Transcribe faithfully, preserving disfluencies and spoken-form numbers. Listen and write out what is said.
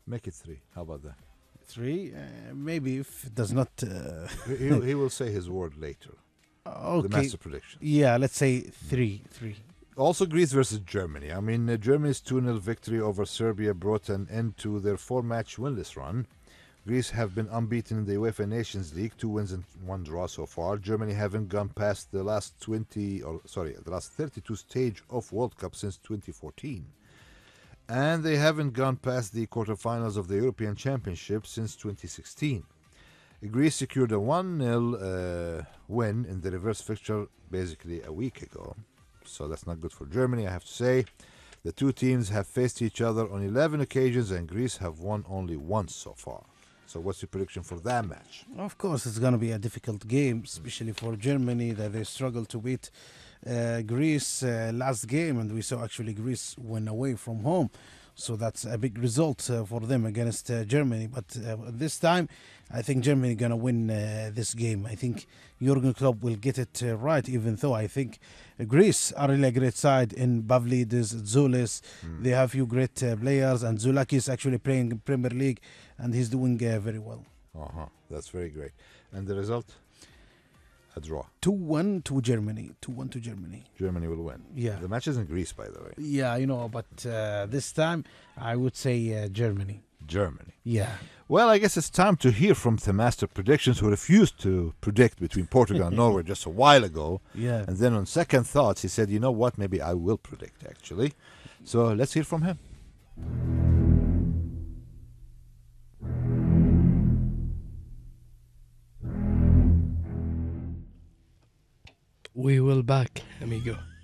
Make it three. How about that? Three, uh, maybe if it does not. Uh, he, he will say his word later. okay. The master prediction. Yeah, let's say three. Three. Also, Greece versus Germany. I mean, uh, Germany's two nil victory over Serbia brought an end to their four-match winless run. Greece have been unbeaten in the UEFA Nations League, two wins and one draw so far. Germany haven't gone past the last twenty, or sorry, the last thirty-two stage of World Cup since twenty fourteen. And they haven't gone past the quarterfinals of the European Championship since twenty sixteen. Greece secured a one nil uh, win in the reverse fixture basically a week ago. So that's not good for Germany, I have to say. The two teams have faced each other on eleven occasions and Greece have won only once so far. So what's your prediction for that match? Of course, it's going to be a difficult game, especially for Germany, that they struggled to beat uh, Greece uh, last game, and we saw actually Greece win away from home. So that's a big result uh, for them against uh, Germany. But uh, this time, I think Germany going to win uh, this game. I think Jurgen Klopp will get it uh, right, even though I think uh, Greece are really a great side in Pavlidis, Zulis. Mm. They have few great uh, players, and Zulaki is actually playing in Premier League, and he's doing uh, very well. Uh-huh. That's very great. And the result? A draw. two one to Germany. two one to Germany. Germany will win. Yeah. The match is in Greece, by the way. Yeah, you know, but uh, this time I would say uh, Germany. Germany. Yeah. Well, I guess it's time to hear from the Master Predictions, who refused to predict between Portugal and Norway just a while ago. Yeah. And then on second thoughts, he said, you know what, maybe I will predict, actually. So let's hear from him. We will back, amigo.